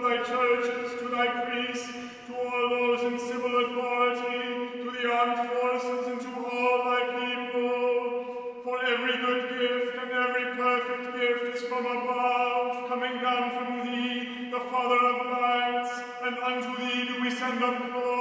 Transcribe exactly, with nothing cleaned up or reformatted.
thy churches, to thy priests, to all those in civil authority, to the armed forces, and to all thy people. For every good gift and every perfect gift is from above, coming down from thee, the Father of lights, and unto thee do we send up glory.